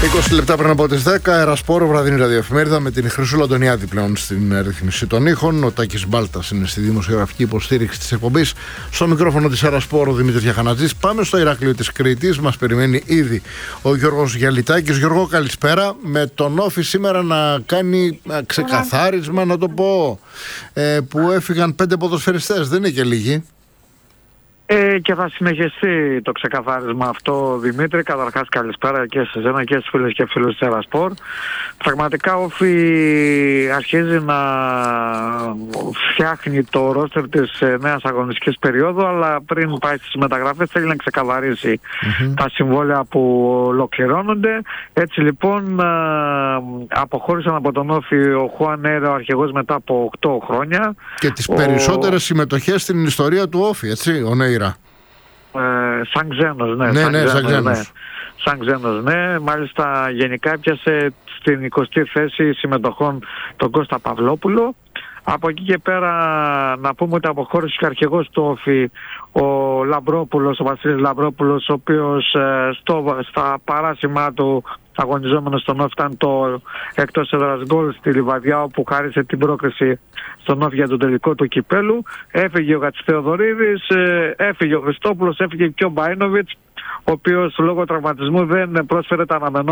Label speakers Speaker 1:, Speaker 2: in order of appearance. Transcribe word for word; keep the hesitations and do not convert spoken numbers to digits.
Speaker 1: είκοσι λεπτά πριν από τις δέκα, Ερασπόρ, βραδινή ραδιοεφημερίδα με την Χρυσούλα Αντωνιάδη πλέον στην ρύθμιση των ήχων. Ο Τάκης Μπάλτας είναι στη δημοσιογραφική υποστήριξη της εκπομπής. Στο μικρόφωνο της Ερασπόρ, ο Δημήτρης Διαχανατζής. Πάμε στο Ηράκλειο της Κρήτης. Μας περιμένει ήδη ο Γιώργος Γιαλιτάκης. Γιώργο, καλησπέρα. Με τον Όφη σήμερα να κάνει ξεκαθάρισμα, να το πω, ε, που έφυγαν πέντε ποδοσφαιριστές. Δεν είναι και λίγοι.
Speaker 2: Ε, και θα συνεχιστεί το ξεκαθάρισμα αυτό, Δημήτρη. Καταρχάς, καλησπέρα και σε εσένα και στους φίλες και φίλους της Ερασπόρ. Πραγματικά ο Όφη αρχίζει να φτιάχνει το ρόστερ της νέας αγωνιστικής περίοδου, αλλά πριν πάει στις μεταγραφές θέλει να ξεκαθαρίσει mm-hmm. τα συμβόλαια που ολοκληρώνονται. Έτσι λοιπόν αποχώρησαν από τον Όφη ο Χουάν Έρο, ο αρχηγός, μετά από οκτώ χρόνια. Και τις ο... περισσότερες συμμετοχές στην ιστορία του Όφη, έτσι, ο Νέιρα. Ε, σαν ξένος, ναι.
Speaker 1: Ναι,
Speaker 2: σαν
Speaker 1: ναι,
Speaker 2: ξένος,
Speaker 1: σαν ξένος.
Speaker 2: Ναι. Σαν ξένος, ναι. Μάλιστα γενικά έπιασε στην εικοστή θέση συμμετοχών τον Κώστα Παυλόπουλο. Από εκεί και πέρα να πούμε ότι αποχώρησε και αρχηγός του Όφη ο Λαμπρόπουλος, ο Βασίλης Λαμπρόπουλος, ο οποίος ε, στο, στα παράσημά του αγωνιζόμενος στον Όφη ήταν το εκτός έδρας γκολ στη Λιβαδιά, όπου χάρισε την πρόκριση στον Όφη για τον τελικό του κυπέλου. Έφυγε ο Χατζηθεοδωρίδης, ε, έφυγε ο Χριστόπουλος, έφυγε και ο Μπαΐνοβιτς, ο οποίος λόγω τραυματισμού δεν πρόσφερε τα αναμενόμενα